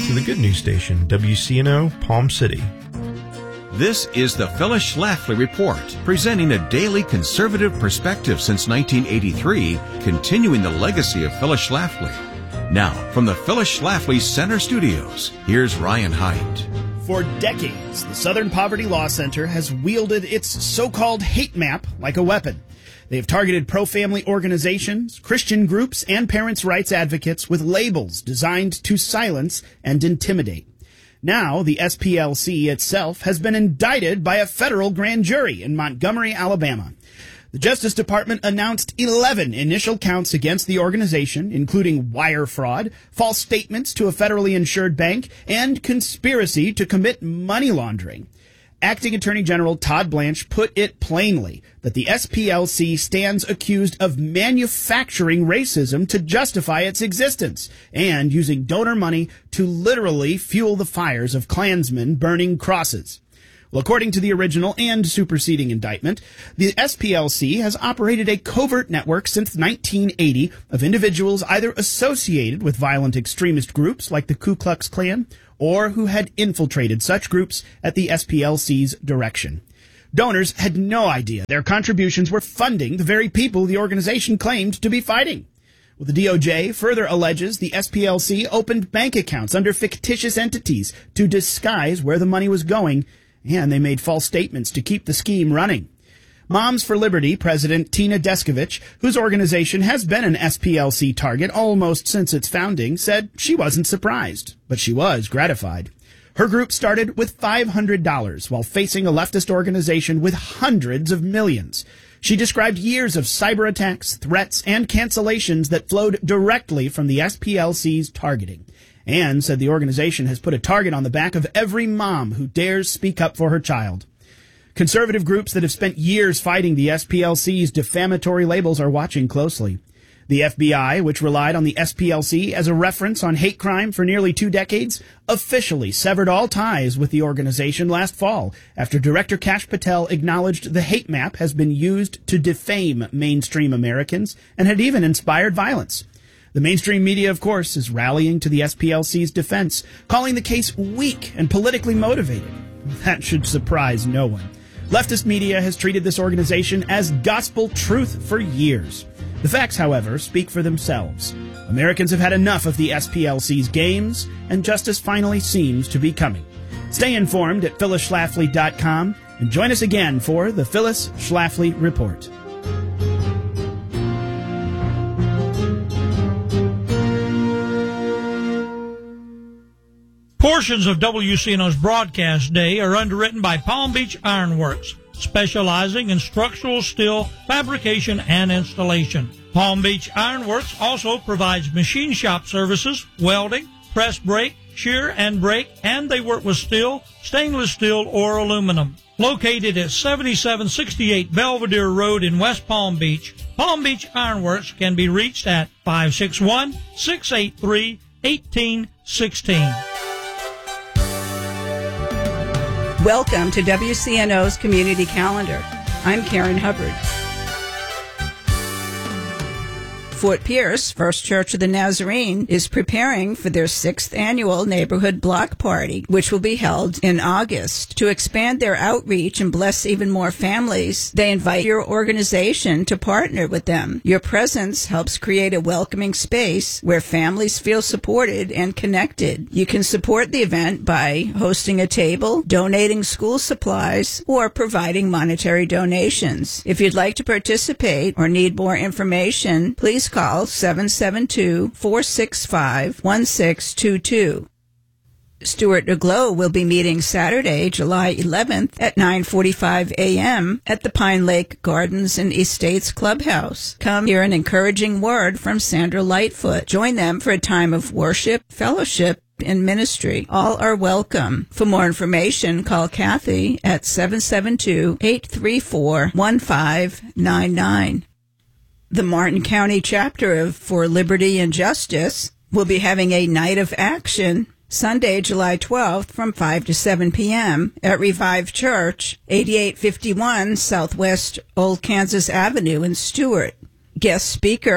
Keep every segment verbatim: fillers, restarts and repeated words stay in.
to the good news station, W C N O, Palm City. This is the Phyllis Schlafly Report, presenting a daily conservative perspective since nineteen eighty-three, continuing the legacy of Phyllis Schlafly. Now, from the Phyllis Schlafly Center Studios, here's Ryan Haidt. For decades, the Southern Poverty Law Center has wielded its so-called hate map like a weapon. They have targeted pro-family organizations, Christian groups, and parents' rights advocates with labels designed to silence and intimidate. Now, the S P L C itself has been indicted by a federal grand jury in Montgomery, Alabama. The Justice Department announced eleven initial counts against the organization, including wire fraud, false statements to a federally insured bank, and conspiracy to commit money laundering. Acting Attorney General Todd Blanche put it plainly that the S P L C stands accused of manufacturing racism to justify its existence and using donor money to literally fuel the fires of Klansmen burning crosses. Well, according to the original and superseding indictment, the S P L C has operated a covert network since nineteen eighty of individuals either associated with violent extremist groups like the Ku Klux Klan or who had infiltrated such groups at the S P L C's direction. Donors had no idea their contributions were funding the very people the organization claimed to be fighting. Well, the D O J further alleges the S P L C opened bank accounts under fictitious entities to disguise where the money was going, and they made false statements to keep the scheme running. Moms for Liberty President Tina Descovich, whose organization has been an S P L C target almost since its founding, said she wasn't surprised, but she was gratified. Her group started with five hundred dollars while facing a leftist organization with hundreds of millions. She described years of cyber attacks, threats, and cancellations that flowed directly from the S P L C's targeting, and said the organization has put a target on the back of every mom who dares speak up for her child. Conservative groups that have spent years fighting the S P L C's defamatory labels are watching closely. The F B I, which relied on the S P L C as a reference on hate crime for nearly two decades, officially severed all ties with the organization last fall after Director Kash Patel acknowledged the hate map has been used to defame mainstream Americans and had even inspired violence. The mainstream media, of course, is rallying to the S P L C's defense, calling the case weak and politically motivated. That should surprise no one. Leftist media has treated this organization as gospel truth for years. The facts, however, speak for themselves. Americans have had enough of the S P L C's games, and justice finally seems to be coming. Stay informed at phyllis schlafly dot com and join us again for the Phyllis Schlafly Report. Portions of W C N O's broadcast day are underwritten by Palm Beach Iron Works, specializing in structural steel fabrication and installation. Palm Beach Iron Works also provides machine shop services, welding, press brake, shear and brake, and they work with steel, stainless steel, or aluminum. Located at seventy-seven sixty-eight Belvedere Road in West Palm Beach, Palm Beach Iron Works can be reached at five six one, six eight three, one eight one six. Welcome to W C N O's Community Calendar. I'm Karen Hubbard. Fort Pierce First Church of the Nazarene is preparing for their sixth annual neighborhood block party, which will be held in August. To expand their outreach and bless even more families, they invite your organization to partner with them. Your presence helps create a welcoming space where families feel supported and connected. You can support the event by hosting a table, donating school supplies, or providing monetary donations. If you'd like to participate or need more information, please call seven seven two, four six five, one six two two. Stuart DeGlow will be meeting Saturday, July eleventh at nine forty-five a.m. at the Pine Lake Gardens and Estates Clubhouse. Come hear an encouraging word from Sandra Lightfoot. Join them for a time of worship, fellowship, and ministry. All are welcome. For more information, call Kathy at seven seven two, eight three four, one five nine nine. The Martin County chapter of For Liberty and Justice will be having a night of action Sunday, July twelfth from five to seven p.m. at Revive Church, eighty-eight fifty-one Southwest Old Kansas Avenue in Stuart. Guest speaker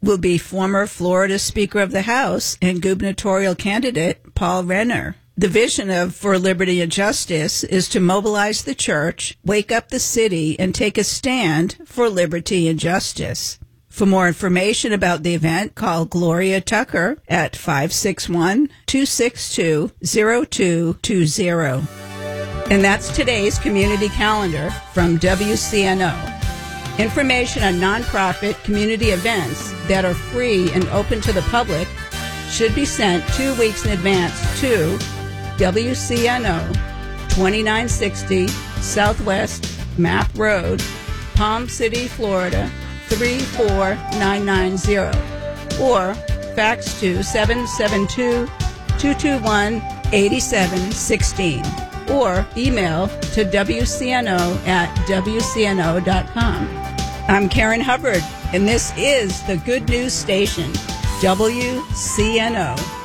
will be former Florida Speaker of the House and gubernatorial candidate Paul Renner. The vision of For Liberty and Justice is to mobilize the church, wake up the city, and take a stand for liberty and justice. For more information about the event, call Gloria Tucker at five six one, two six two, zero two two zero. And that's today's community calendar from W C N O. Information on nonprofit community events that are free and open to the public should be sent two weeks in advance to W C N O, twenty-nine sixty Southwest Map Road, Palm City, Florida, three four nine nine zero, or fax to seven seven two, two two one, eight seven one six, or email to W C N O at W C N O dot com. I'm Karen Hubbard, and this is the Good News Station, W C N O.